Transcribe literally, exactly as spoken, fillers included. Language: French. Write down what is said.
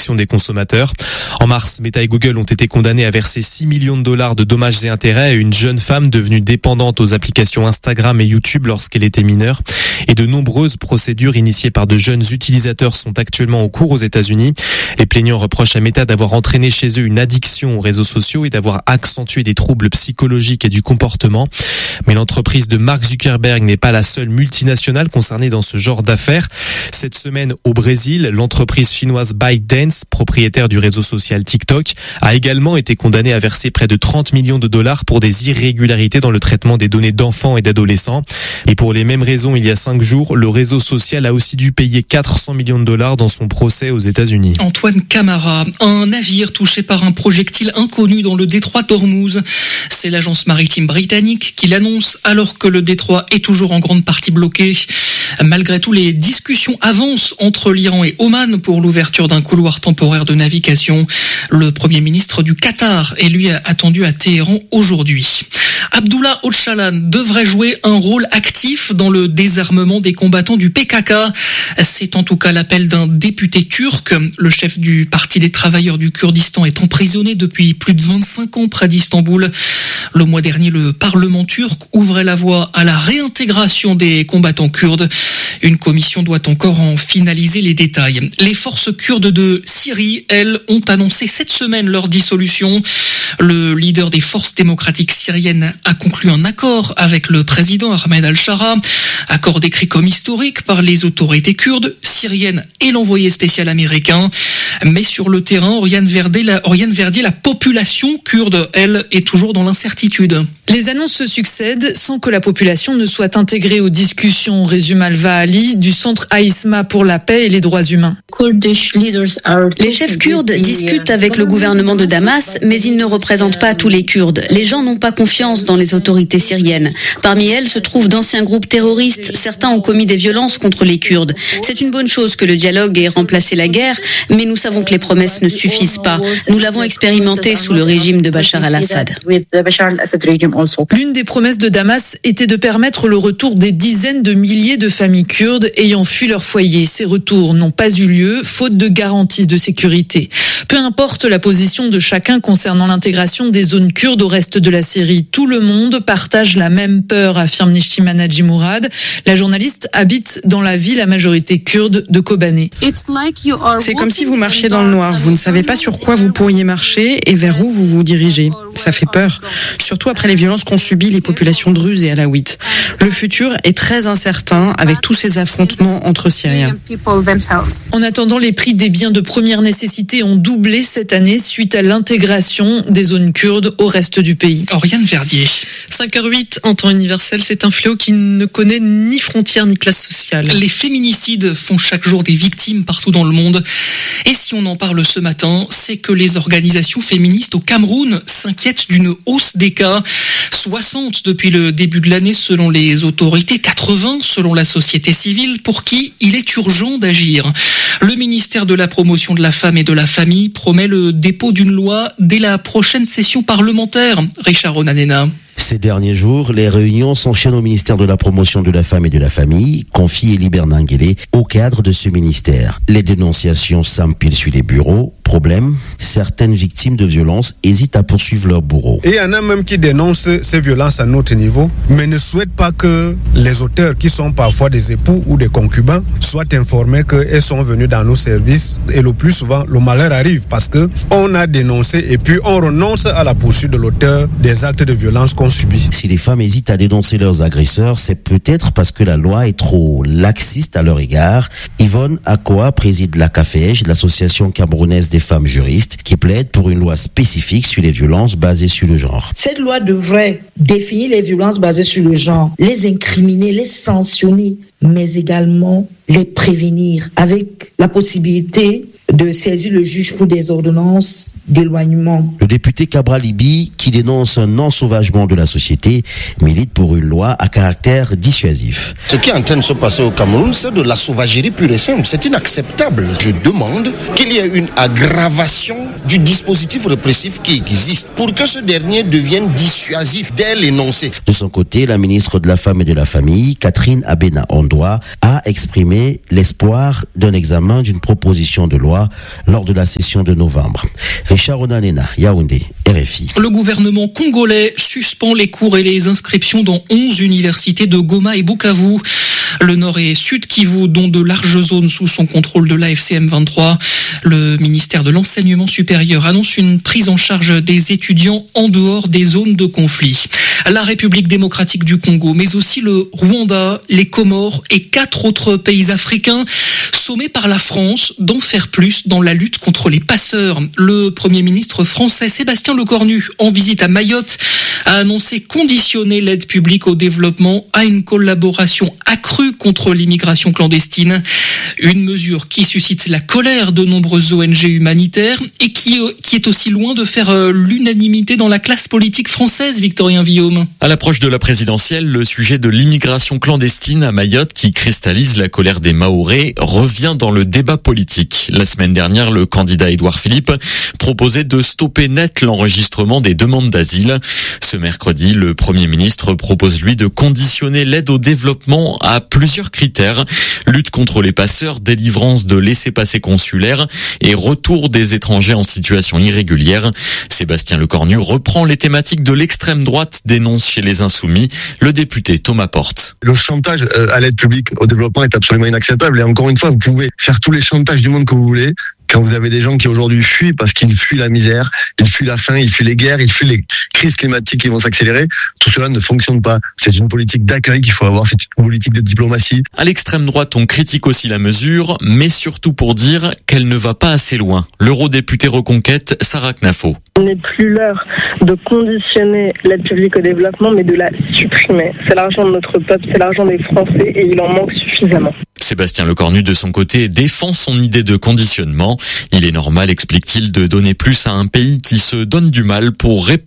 protection des consommateurs. En mars, Meta et Google ont été condamnés à verser six millions de dollars de dommages et intérêts à une jeune femme devenue dépendante aux applications Instagram et YouTube lorsqu'elle était mineure. Et de nombreuses procédures initiées par de jeunes utilisateurs sont actuellement en cours aux États-Unis. Les plaignants reprochent à Meta d'avoir entraîné chez eux une addiction aux réseaux sociaux et d'avoir accentué des troubles psychologiques et du comportement. Mais l'entreprise de Mark Zuckerberg n'est pas la seule multinationale concernée dans ce genre d'affaires. Cette semaine, au Brésil, l'entreprise chinoise ByteDance, propriétaire du réseau social TikTok, a également été condamnée à verser près de trente millions de dollars pour des irrégularités dans le traitement des données d'enfants et d'adolescents. Et pour les mêmes raisons, il y a cinq jours, le réseau social a aussi dû payer quatre cents millions de dollars dans son procès aux États-Unis. Antoine Camara, un navire touché par un projectile inconnu dans le détroit d'Ormuz. C'est l'agence maritime britannique qui l'annonce alors que le détroit est toujours en grande partie bloqué. Malgré tout, les discussions avancent entre l'Iran et Oman pour l'ouverture d'un couloir temporaire de navigation. Le Premier ministre du Qatar est lui attendu à Téhéran aujourd'hui. Abdullah Öcalan devrait jouer un rôle actif dans le désarmement des combattants du P K K. C'est en tout cas l'appel d'un député turc. Le chef du Parti des travailleurs du Kurdistan est emprisonné depuis plus de vingt-cinq ans près d'Istanbul. Le mois dernier, le Parlement turc ouvrait la voie à la réintégration des combattants kurdes. Une commission doit encore en finaliser les détails. Les forces kurdes de Syrie, elles, ont annoncé cette semaine leur dissolution. Le leader des forces démocratiques syriennes a conclu un accord avec le président Ahmed al-Shara, accord décrit comme historique par les autorités kurdes, syriennes et l'envoyé spécial américain. Mais sur le terrain, Oriane Verdier, la, Oriane Verdier, la population kurde, elle, est toujours dans l'incertitude. Les annonces se succèdent sans que la population ne soit intégrée aux discussions, résume Alva Ali, du centre Aïsma pour la paix et les droits humains. Les chefs kurdes discutent avec le gouvernement de Damas, mais ils ne représentent pas tous les Kurdes. Les gens n'ont pas confiance dans les autorités syriennes. Parmi elles se trouvent d'anciens groupes terroristes. Certains ont commis des violences contre les Kurdes. C'est une bonne chose que le dialogue ait remplacé la guerre, mais nous savons que les promesses ne suffisent pas. Nous l'avons expérimenté sous le régime de Bachar al-Assad. L'une des promesses de Damas était de permettre le retour des dizaines de milliers de familles kurdes ayant fui leur foyer. Ces retours n'ont pas eu lieu, faute de garanties de sécurité. Peu importe la position de chacun concernant l'intégration des zones kurdes au reste de la Syrie, tout le monde partage la même peur, affirme Nishtiman Haji Mourad. La journaliste habite dans la ville à majorité kurde de Kobané. C'est comme si vous marchiez dans le noir. Vous ne savez pas sur quoi vous pourriez marcher et vers où vous vous dirigez. Ça fait peur. Surtout après les violences qu'ont subies les populations druzes et alaouites. Le futur est très incertain avec tous ces affrontements entre Syriens. En attendant, les prix des biens de première nécessité ont doublé cette année suite à l'intégration des zones kurdes au reste du pays. Oriane Verdier. cinq heures huit en temps universel, c'est un fléau qui ne connaît ni frontières ni classe sociale. Les féminicides font chaque jour des victimes partout dans le monde. Et si on en parle ce matin, c'est que les organisations féministes au Cameroun s'inquiètent d'une hausse des cas. soixante depuis le début de l'année selon les autorités, quatre-vingts selon la société civile, pour qui il est urgent d'agir. Le ministère de la Promotion de la Femme et de la Famille promet le dépôt d'une loi dès la prochaine session parlementaire. Richard Onanena. Ces derniers jours, les réunions s'enchaînent au ministère de la Promotion de la Femme et de la Famille, confie Elibert Nanguélé au cadre de ce ministère. Les dénonciations s'empilent sur les bureaux. Problème, certaines victimes de violences hésitent à poursuivre leur bourreau. Et il y en a même qui dénoncent ces violences à notre niveau, mais ne souhaitent pas que les auteurs, qui sont parfois des époux ou des concubins, soient informés qu'elles sont venues dans nos services. Et le plus souvent, le malheur arrive parce que on a dénoncé et puis on renonce à la poursuite de l'auteur des actes de violence qu'on subit. Si les femmes hésitent à dénoncer leurs agresseurs, c'est peut-être parce que la loi est trop laxiste à leur égard. Yvonne Akoa préside la C A F E J, l'association camerounaise des femmes juristes, qui plaide pour une loi spécifique sur les violences basées sur le genre. Cette loi devrait définir les violences basées sur le genre, les incriminer, les sanctionner, mais également les prévenir avec la possibilité de saisir le juge pour des ordonnances d'éloignement. Le député Cabral Libi, qui dénonce un ensauvagement de la société, milite pour une loi à caractère dissuasif. Ce qui est en train de se passer au Cameroun, c'est de la sauvagerie pure et simple. C'est inacceptable. Je demande qu'il y ait une aggravation du dispositif répressif qui existe pour que ce dernier devienne dissuasif dès l'énoncé. De son côté, la ministre de la Femme et de la Famille, Catherine Abena Ondoa, a exprimé l'espoir d'un examen d'une proposition de loi vingt-trois lors de la session de novembre. Richard Onanena, Yaoundé, R F I. Le gouvernement congolais suspend les cours et les inscriptions dans onze universités de Goma et Bukavu. Le Nord et Sud Kivu, dont de larges zones sous son contrôle de l'A F C M vingt-trois. Le ministère de l'Enseignement supérieur annonce une prise en charge des étudiants en dehors des zones de conflit. La République démocratique du Congo, mais aussi le Rwanda, les Comores et quatre autres pays africains sommés par la France d'en faire plus dans la lutte contre les passeurs. Le Premier ministre français Sébastien Lecornu, en visite à Mayotte, a annoncé conditionner l'aide publique au développement à une collaboration accrue contre l'immigration clandestine. Une mesure qui suscite la colère de nombreuses O N G humanitaires et qui, qui est aussi loin de faire l'unanimité dans la classe politique française, Victorien Villaume. À l'approche de la présidentielle, le sujet de l'immigration clandestine à Mayotte qui cristallise la colère des Mahorais revient dans le débat politique. La semaine dernière, le candidat Édouard Philippe proposait de stopper net l'enregistrement des demandes d'asile. Ce mercredi, le Premier ministre propose lui de conditionner l'aide au développement à plusieurs critères. Lutte contre les passeurs, délivrance de laissez-passer consulaires et retour des étrangers en situation irrégulière. Sébastien Lecornu reprend les thématiques de l'extrême droite, dénonce chez les Insoumis le député Thomas Porte. Le chantage à l'aide publique au développement est absolument inacceptable et encore une fois, vous pouvez faire tous les chantages du monde que vous voulez. Quand vous avez des gens qui aujourd'hui fuient parce qu'ils fuient la misère, ils fuient la faim, ils fuient les guerres, ils fuient les crises climatiques qui vont s'accélérer, tout cela ne fonctionne pas. C'est une politique d'accueil qu'il faut avoir, c'est une politique de diplomatie. À l'extrême droite, on critique aussi la mesure, mais surtout pour dire qu'elle ne va pas assez loin. L'eurodéputée Reconquête, Sarah Knafo. Il n'est plus l'heure de conditionner l'aide publique au développement, mais de la supprimer. C'est l'argent de notre peuple, c'est l'argent des Français et il en manque suffisamment. Sébastien Lecornu, de son côté, défend son idée de conditionnement. Il est normal, explique-t-il, de donner plus à un pays qui se donne du mal pour répondre